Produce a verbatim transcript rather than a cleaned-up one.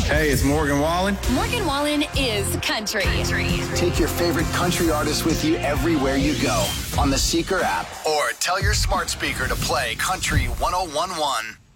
Hey, it's Morgan Wallen. Morgan Wallen is country. Take your favorite country artists with you everywhere you go on the Seeker app or tell your smart speaker to play Country one oh one one.